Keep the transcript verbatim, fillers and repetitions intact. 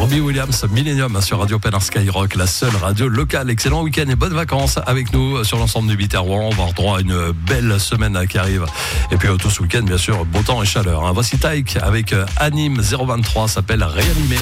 Robbie Williams, Millennium sur Radio Penn Skyrock, la seule radio locale. Excellent week-end et bonnes vacances avec nous sur l'ensemble du huit à Rouen. On va avoir droit à une belle semaine qui arrive. Et puis tout ce week-end, bien sûr, beau temps et chaleur. Voici Taïk avec Anime zéro vingt-trois, s'appelle Réanimé.